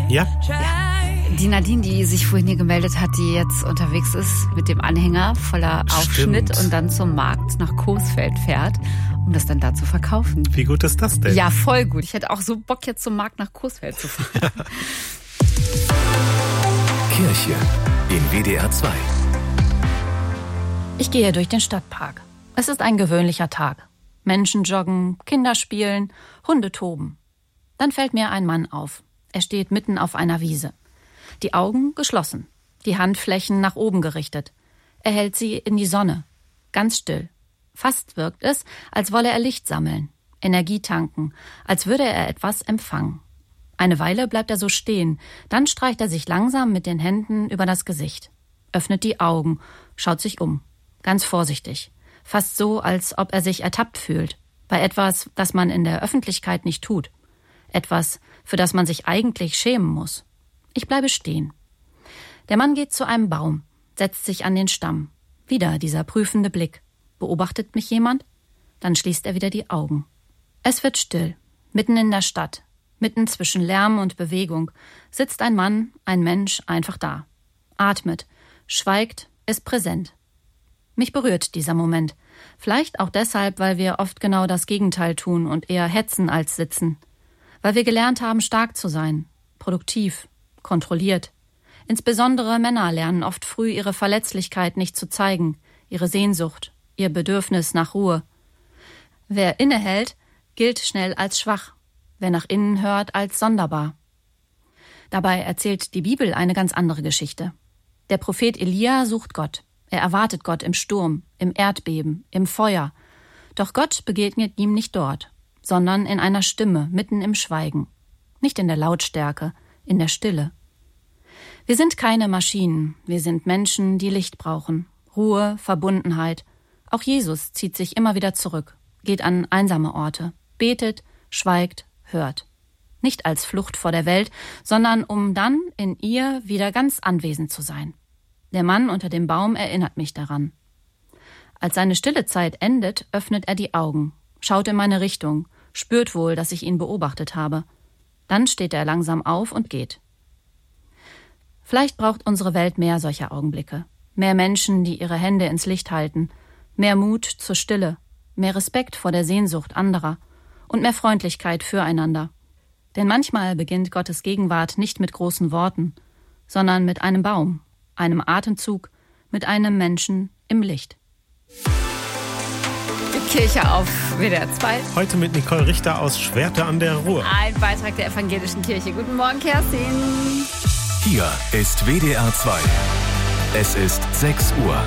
Ja? Die Nadine, die sich vorhin hier gemeldet hat, die jetzt unterwegs ist mit dem Anhänger voller Aufschnitt. Stimmt. Und dann zum Markt nach Coesfeld fährt, um das dann da zu verkaufen. Wie gut ist das denn? Ja, voll gut. Ich hätte auch so Bock, jetzt zum Markt nach Coesfeld zu fahren. Kirche in WDR 2. Ich gehe durch den Stadtpark. Es ist ein gewöhnlicher Tag. Menschen joggen, Kinder spielen, Hunde toben. Dann fällt mir ein Mann auf. Er steht mitten auf einer Wiese. Die Augen geschlossen, die Handflächen nach oben gerichtet. Er hält sie in die Sonne, ganz still. Fast wirkt es, als wolle er Licht sammeln, Energie tanken, als würde er etwas empfangen. Eine Weile bleibt er so stehen, dann streicht er sich langsam mit den Händen über das Gesicht, öffnet die Augen, schaut sich um, ganz vorsichtig, fast so, als ob er sich ertappt fühlt, bei etwas, das man in der Öffentlichkeit nicht tut, etwas, für das man sich eigentlich schämen muss. Ich bleibe stehen. Der Mann geht zu einem Baum, setzt sich an den Stamm. Wieder dieser prüfende Blick. Beobachtet mich jemand? Dann schließt er wieder die Augen. Es wird still. Mitten in der Stadt, mitten zwischen Lärm und Bewegung, sitzt ein Mann, ein Mensch einfach da. Atmet, schweigt, ist präsent. Mich berührt dieser Moment. Vielleicht auch deshalb, weil wir oft genau das Gegenteil tun und eher hetzen als sitzen. Weil wir gelernt haben, stark zu sein, produktiv, kontrolliert. Insbesondere Männer lernen oft früh ihre Verletzlichkeit nicht zu zeigen, ihre Sehnsucht, ihr Bedürfnis nach Ruhe. Wer innehält, gilt schnell als schwach, wer nach innen hört, als sonderbar. Dabei erzählt die Bibel eine ganz andere Geschichte. Der Prophet Elia sucht Gott. Er erwartet Gott im Sturm, im Erdbeben, im Feuer. Doch Gott begegnet ihm nicht dort, sondern in einer Stimme, mitten im Schweigen. Nicht in der Lautstärke, in der Stille. Wir sind keine Maschinen, wir sind Menschen, die Licht brauchen. Ruhe, Verbundenheit. Auch Jesus zieht sich immer wieder zurück, geht an einsame Orte, betet, schweigt, hört. Nicht als Flucht vor der Welt, sondern um dann in ihr wieder ganz anwesend zu sein. Der Mann unter dem Baum erinnert mich daran. Als seine stille Zeit endet, öffnet er die Augen, schaut in meine Richtung, spürt wohl, dass ich ihn beobachtet habe. Dann steht er langsam auf und geht. Vielleicht braucht unsere Welt mehr solcher Augenblicke. Mehr Menschen, die ihre Hände ins Licht halten. Mehr Mut zur Stille. Mehr Respekt vor der Sehnsucht anderer. Und mehr Freundlichkeit füreinander. Denn manchmal beginnt Gottes Gegenwart nicht mit großen Worten, sondern mit einem Baum, einem Atemzug, mit einem Menschen im Licht. Kirche auf WDR 2. Heute mit Nicole Richter aus Schwerte an der Ruhr. Ein Beitrag der Evangelischen Kirche. Guten Morgen, Kerstin. Hier ist WDR 2. Es ist 6 Uhr.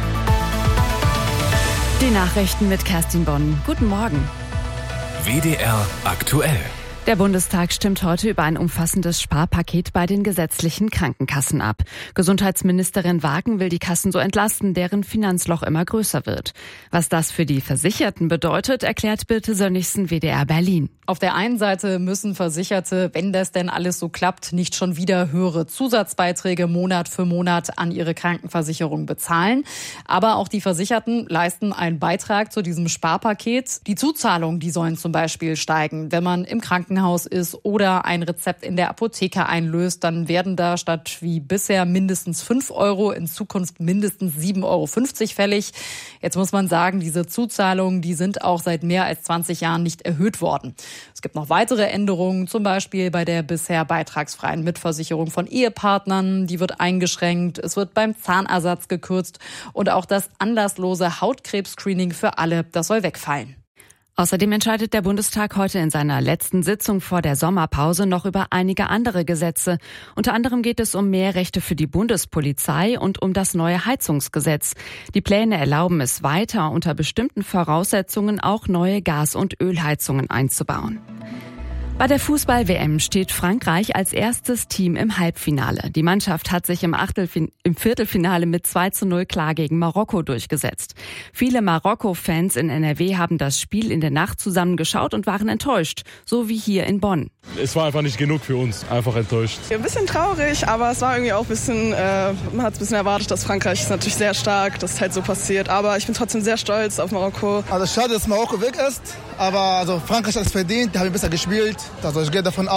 Die Nachrichten mit Kerstin Bonn. Guten Morgen. WDR aktuell. Der Bundestag stimmt heute über ein umfassendes Sparpaket bei den gesetzlichen Krankenkassen ab. Gesundheitsministerin Wagen will die Kassen so entlasten, deren Finanzloch immer größer wird. Was das für die Versicherten bedeutet, erklärt Birte Sönnigsen, WDR Berlin. Auf der einen Seite müssen Versicherte, wenn das denn alles so klappt, nicht schon wieder höhere Zusatzbeiträge Monat für Monat an ihre Krankenversicherung bezahlen. Aber auch die Versicherten leisten einen Beitrag zu diesem Sparpaket. Die Zuzahlungen, die sollen zum Beispiel steigen. Wenn man im Krankenhaus ist oder ein Rezept in der Apotheke einlöst, dann werden da statt wie bisher mindestens 5 € in Zukunft mindestens 7,50 € fällig. Jetzt muss man sagen, diese Zuzahlungen, die sind auch seit mehr als 20 Jahren nicht erhöht worden. Es gibt noch weitere Änderungen, zum Beispiel bei der bisher beitragsfreien Mitversicherung von Ehepartnern. Die wird eingeschränkt, es wird beim Zahnersatz gekürzt und auch das anlasslose Hautkrebs-Screening für alle, das soll wegfallen. Außerdem entscheidet der Bundestag heute in seiner letzten Sitzung vor der Sommerpause noch über einige andere Gesetze. Unter anderem geht es um mehr Rechte für die Bundespolizei und um das neue Heizungsgesetz. Die Pläne erlauben es weiter, unter bestimmten Voraussetzungen auch neue Gas- und Ölheizungen einzubauen. Bei der Fußball-WM steht Frankreich als erstes Team im Halbfinale. Die Mannschaft hat sich im Viertelfinale mit 2:0 klar gegen Marokko durchgesetzt. Viele Marokko-Fans in NRW haben das Spiel in der Nacht zusammengeschaut und waren enttäuscht, so wie hier in Bonn. Es war einfach nicht genug für uns, einfach enttäuscht. Ein bisschen traurig, aber es war irgendwie auch ein bisschen, man hat es ein bisschen erwartet, dass Frankreich ist natürlich sehr stark, dass es halt so passiert. Aber ich bin trotzdem sehr stolz auf Marokko. Also schade, dass Marokko weg ist, aber also Frankreich hat es verdient, die haben besser gespielt. Also ich gehe davon aus,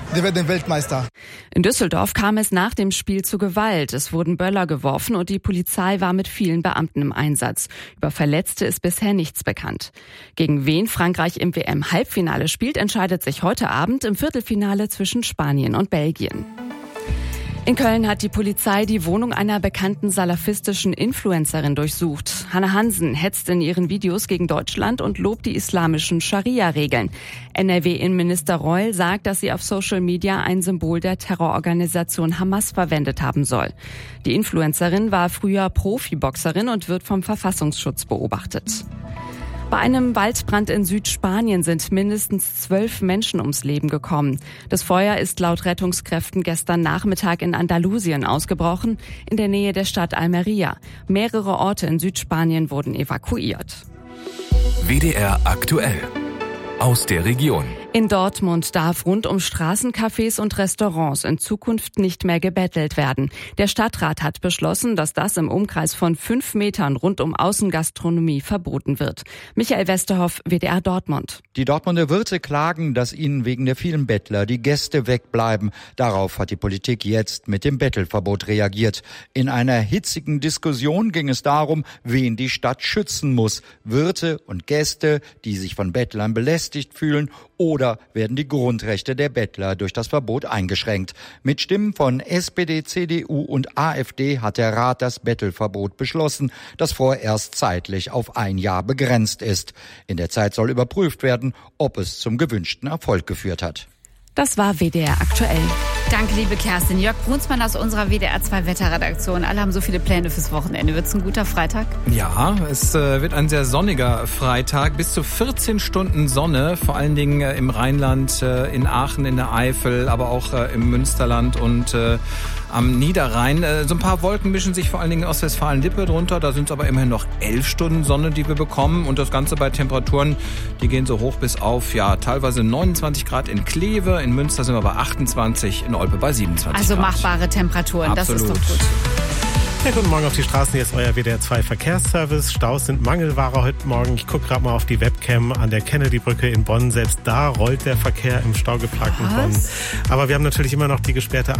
wir werden Weltmeister. In Düsseldorf kam es nach dem Spiel zu Gewalt. Es wurden Böller geworfen und die Polizei war mit vielen Beamten im Einsatz. Über Verletzte ist bisher nichts bekannt. Gegen wen Frankreich im WM-Halbfinale spielt, entscheidet sich heute Abend im Viertelfinale zwischen Spanien und Belgien. In Köln hat die Polizei die Wohnung einer bekannten salafistischen Influencerin durchsucht. Hanne Hansen hetzt in ihren Videos gegen Deutschland und lobt die islamischen Scharia-Regeln. NRW-Innenminister Reul sagt, dass sie auf Social Media ein Symbol der Terrororganisation Hamas verwendet haben soll. Die Influencerin war früher Profiboxerin und wird vom Verfassungsschutz beobachtet. Bei einem Waldbrand in Südspanien sind mindestens 12 Menschen ums Leben gekommen. Das Feuer ist laut Rettungskräften gestern Nachmittag in Andalusien ausgebrochen, in der Nähe der Stadt Almería. Mehrere Orte in Südspanien wurden evakuiert. WDR aktuell. Aus der Region. In Dortmund darf rund um Straßencafés und Restaurants in Zukunft nicht mehr gebettelt werden. Der Stadtrat hat beschlossen, dass das im Umkreis von 5 Metern rund um Außengastronomie verboten wird. Michael Westerhoff, WDR Dortmund. Die Dortmunder Wirte klagen, dass ihnen wegen der vielen Bettler die Gäste wegbleiben. Darauf hat die Politik jetzt mit dem Bettelverbot reagiert. In einer hitzigen Diskussion ging es darum, wen die Stadt schützen muss. Wirte und Gäste, die sich von Bettlern belästigt fühlen, oder werden die Grundrechte der Bettler durch das Verbot eingeschränkt? Mit Stimmen von SPD, CDU und AfD hat der Rat das Bettelverbot beschlossen, das vorerst zeitlich auf 1 Jahr begrenzt ist. In der Zeit soll überprüft werden, ob es zum gewünschten Erfolg geführt hat. Das war WDR aktuell. Danke, liebe Kerstin. Jörg Brunsmann aus unserer WDR 2 Wetterredaktion. Alle haben so viele Pläne fürs Wochenende. Wird's ein guter Freitag? Ja, es wird ein sehr sonniger Freitag. Bis zu 14 Stunden Sonne, vor allen Dingen im Rheinland, in Aachen, in der Eifel, aber auch im Münsterland und am Niederrhein. So ein paar Wolken mischen sich vor allen Dingen in Ostwestfalen-Lippe drunter. Da sind es aber immerhin noch 11 Stunden Sonne, die wir bekommen. Und das Ganze bei Temperaturen, die gehen so hoch bis auf, ja, teilweise 29 Grad in Kleve. In Münster sind wir bei 28, in Olpe bei 27 also Grad. Machbare Temperaturen, Absolut. Das ist doch gut. Ja, guten Morgen auf die Straßen, hier ist euer WDR 2 Verkehrsservice. Staus sind Mangelware heute Morgen. Ich gucke gerade mal auf die Webcam an der Kennedy-Brücke in Bonn. Selbst da rollt der Verkehr im staugeplagten Bonn. Aber wir haben natürlich immer noch die gesperrte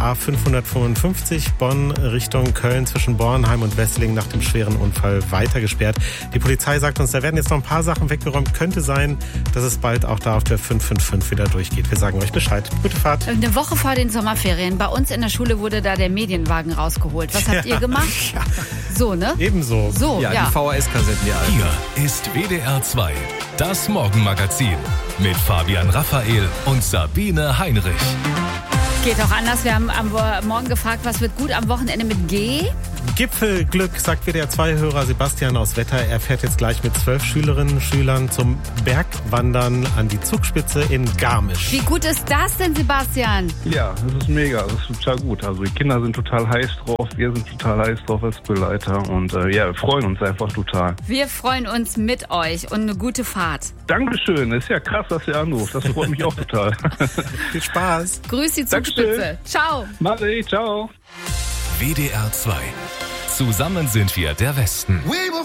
A555 Bonn Richtung Köln zwischen Bornheim und Wesseling nach dem schweren Unfall weiter gesperrt. Die Polizei sagt uns, da werden jetzt noch ein paar Sachen weggeräumt. Könnte sein, dass es bald auch da auf der 555 wieder durchgeht. Wir sagen euch Bescheid. Gute Fahrt. Eine Woche vor den Sommerferien. Bei uns in der Schule wurde da der Medienwagen rausgeholt. Was habt ihr gemacht? Ja. So, ne? Ebenso. So, ja, die VHS-Kassetten, die alten. Hier ist WDR 2, das Morgenmagazin mit Fabian Raphael und Sabine Heinrich. Geht auch anders. Wir haben am Morgen gefragt, was wird gut am Wochenende mit G? Gipfelglück, sagt WDR 2-Hörer Sebastian aus Wetter. Er fährt jetzt gleich mit 12 Schülerinnen und Schülern zum Bergwandern an die Zugspitze in Garmisch. Wie gut ist das denn, Sebastian? Ja, das ist mega, das ist total gut. Also die Kinder sind total heiß drauf, wir sind total heiß drauf als Schulleiter und wir freuen uns einfach total. Wir freuen uns mit euch und eine gute Fahrt. Dankeschön, ist ja krass, dass ihr anruft, das freut mich auch total. Viel Spaß. Grüß die Zugspitze. Ciao. Mari, ciao. WDR 2. Zusammen sind wir der Westen.